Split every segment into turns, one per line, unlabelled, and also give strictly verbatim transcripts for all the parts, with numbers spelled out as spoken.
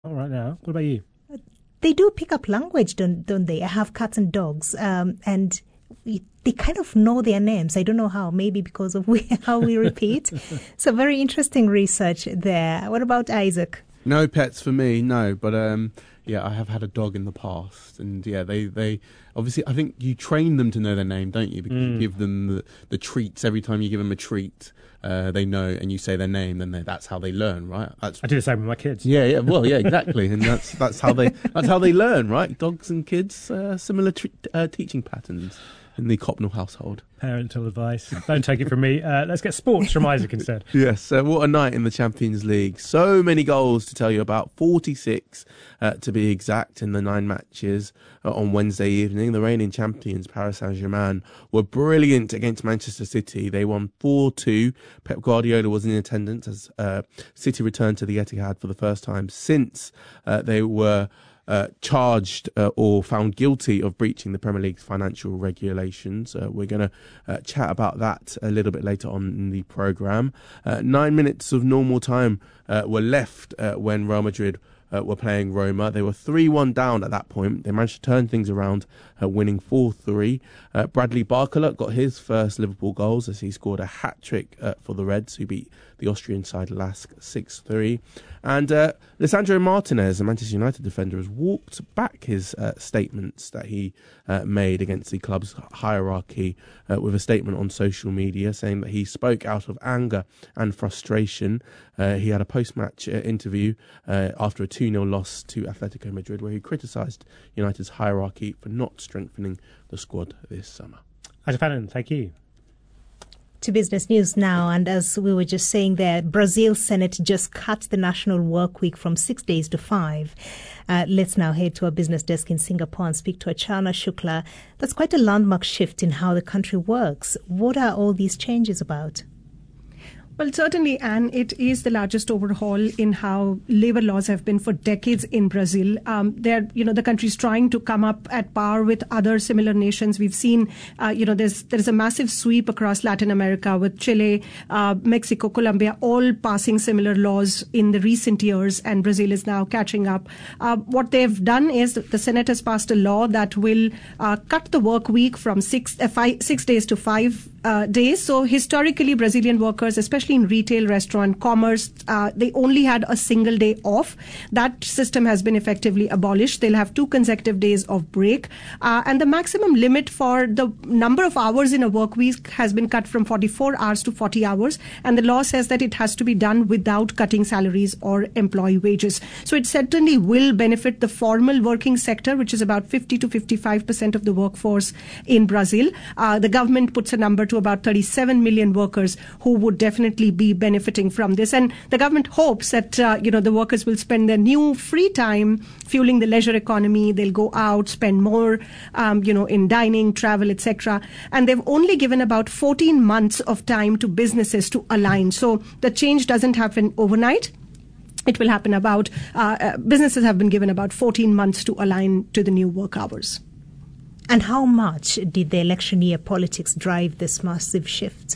All right now. What about you?
They do pick up language, don't, don't they? I have cats and dogs, um, and we, they kind of know their names. I don't know how, maybe because of we, how we repeat. So very interesting research there. What about Isaac?
No pets for me, no. But um, yeah, I have had a dog in the past. And yeah, they, they obviously, I think you train them to know their name, don't you? Because mm. you give them the, the treats. Every time you give them a treat, uh, they know, and you say their name, then they, that's how they learn, right? That's,
I do the same with my kids.
Yeah, yeah, well, yeah, exactly. And that's that's how they that's how they learn, right? Dogs and kids, uh, similar tre- uh, teaching patterns in the Copnell household.
Parental advice. Don't take it from me. Uh, let's get sports from Isaac instead.
Yes, uh, what a night in the Champions League. So many goals to tell you about, forty-six uh, to be exact, in the nine matches uh, on Wednesday evening. The reigning champions, Paris Saint-Germain, were brilliant against Manchester City. They won four two. Pep Guardiola was in attendance as uh, City returned to the Etihad for the first time since uh, they were Uh, charged uh, or found guilty of breaching the Premier League's financial regulations. Uh, we're going to uh, chat about that a little bit later on in the programme. Uh, nine minutes of normal time uh, were left uh, when Real Madrid uh, were playing Roma. They were three one down at that point. They managed to turn things around, uh, winning four three. Uh, Bradley Barcola got his first Liverpool goals as he scored a hat-trick uh, for the Reds, who beat the Austrian side Lask six three. And uh, Lisandro Martinez, a Manchester United defender, has walked back his uh, statements that he uh, made against the club's hierarchy uh, with a statement on social media saying that he spoke out of anger and frustration. Uh, he had a post-match uh, interview uh, after a two nil loss to Atletico Madrid where he criticised United's hierarchy for not strengthening the squad this summer.
Isaac Fannin, thank you.
To business news now, and as we were just saying there, Brazil Senate just cut the national work week from six days to five. Uh, let's now head to our business desk in Singapore and speak to Achana Shukla. That's quite a landmark shift in how the country works. What are all these changes about?
Well, certainly, Anne, it is the largest overhaul in how labor laws have been for decades in Brazil. Um, they're, you know, the country's trying to come up at par with other similar nations. We've seen, uh, you know, there's there's a massive sweep across Latin America with Chile, uh, Mexico, Colombia, all passing similar laws in the recent years, and Brazil is now catching up. Uh, what they've done is the Senate has passed a law that will uh, cut the work week from six uh, five, six days to five uh, days. So historically, Brazilian workers, especially in retail, restaurant, commerce, uh, they only had a single day off. That system has been effectively abolished. They'll have two consecutive days of break. Uh, and the maximum limit for the number of hours in a work week has been cut from forty-four hours to forty hours. And the law says that it has to be done without cutting salaries or employee wages. So it certainly will benefit the formal working sector, which is about fifty to fifty-five percent of the workforce in Brazil. Uh, the government puts a number to about thirty-seven million workers who would definitely be benefiting from this. And the government hopes that, uh, you know, the workers will spend their new free time fueling the leisure economy. They'll go out, spend more, um, you know, in dining, travel, et cetera. And they've only given about fourteen months of time to businesses to align. So the change doesn't happen overnight. It will happen about, uh, uh, businesses have been given about fourteen months to align to the new work hours.
And how much did the election year politics drive this massive shift?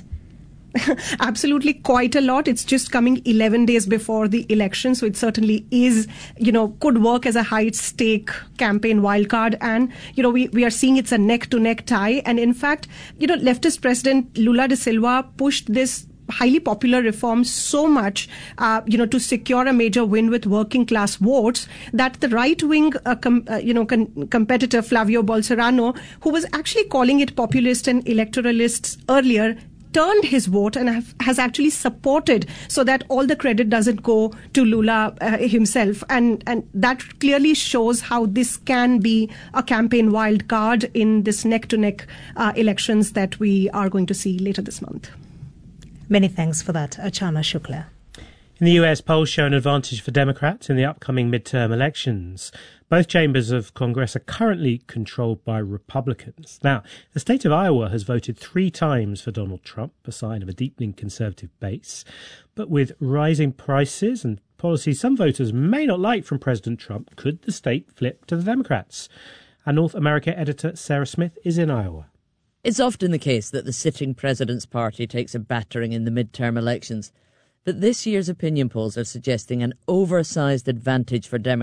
Absolutely quite a lot. It's just coming eleven days before the election. So it certainly is, you know, could work as a high stake campaign wildcard. And, you know, we, we are seeing it's a neck to neck tie. And in fact, you know, leftist President Lula da Silva pushed this highly popular reform so much, uh, you know, to secure a major win with working class votes that the right wing, uh, com- uh, you know, con- competitor Flavio Bolsonaro, who was actually calling it populist and electoralists earlier, turned his vote and have, has actually supported so that all the credit doesn't go to Lula uh, himself. And, and that clearly shows how this can be a campaign wild card in this neck-to-neck uh, elections that we are going to see later this month.
Many thanks for that, Achana Shukla.
In the U S, polls show an advantage for Democrats in the upcoming midterm elections. Both chambers of Congress are currently controlled by Republicans. Now, the state of Iowa has voted three times for Donald Trump, a sign of a deepening conservative base. But with rising prices and policies some voters may not like from President Trump, could the state flip to the Democrats? Our North America editor, Sarah Smith, is in Iowa.
It's often the case that the sitting president's party takes a battering in the midterm elections. But this year's opinion polls are suggesting an oversized advantage for Democrats.